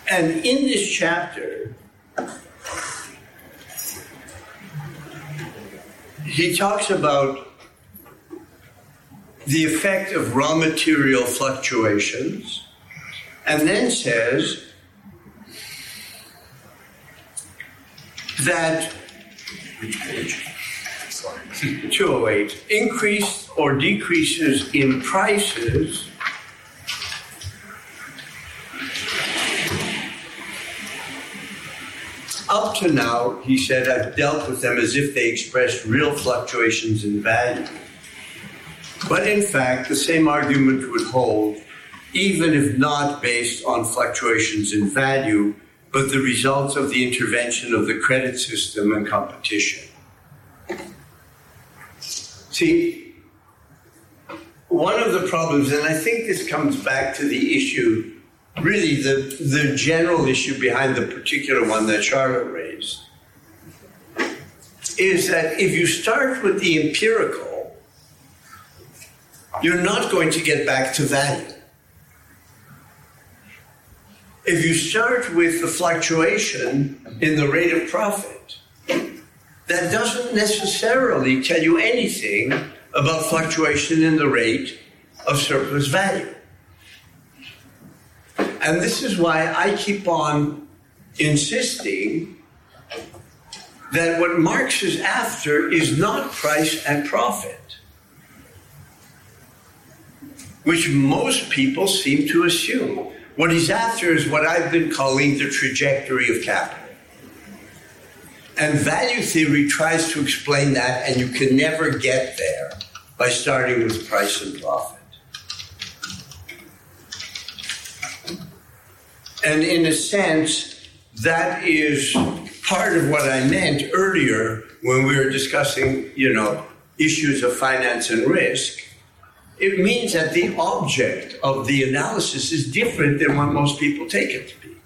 And in this chapter, he talks about the effect of raw material fluctuations, and then says that 208, increase or decreases in prices up to now, he said, I've dealt with them as if they expressed real fluctuations in value. But in fact, the same argument would hold, even if not based on fluctuations in value, but the results of the intervention of the credit system and competition. See, one of the problems, and I think this comes back to the issue, really the general issue behind the particular one that Charlotte raised, is that if you start with the empirical, you're not going to get back to value. If you start with the fluctuation in the rate of profit, that doesn't necessarily tell you anything about fluctuation in the rate of surplus value. And this is why I keep on insisting that what Marx is after is not price and profit, which most people seem to assume. What he's after is what I've been calling the trajectory of capital. And value theory tries to explain that, and you can never get there by starting with price and profit. And in a sense, that is part of what I meant earlier when we were discussing, issues of finance and risk. It means that the object of the analysis is different than what most people take it to be.